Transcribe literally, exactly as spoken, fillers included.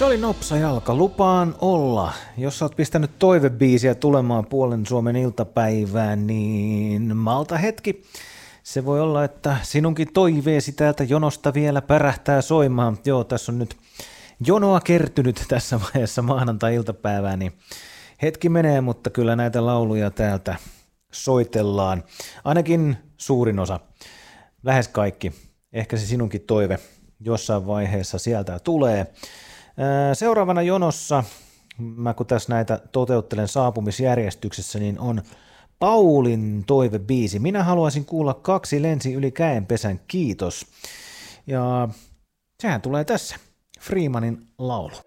Se oli nopsa jalka, lupaan olla. Jos sä oot pistänyt toivebiisiä tulemaan puolen Suomen iltapäivään, niin malta hetki. Se voi olla, että sinunkin toiveesi täältä jonosta vielä pärähtää soimaan. Joo, tässä on nyt jonoa kertynyt tässä vaiheessa maanantai-iltapäivää, niin hetki menee, mutta kyllä näitä lauluja täältä soitellaan. Ainakin suurin osa, lähes kaikki. Ehkä se sinunkin toive jossain vaiheessa sieltä tulee. Seuraavana jonossa, mä kun tässä näitä toteuttelen saapumisjärjestyksessä, niin on Paulin toivebiisi. Minä haluaisin kuulla Kaksi lensi yli käenpesän, kiitos. Ja sehän tulee tässä, Freemanin laulu.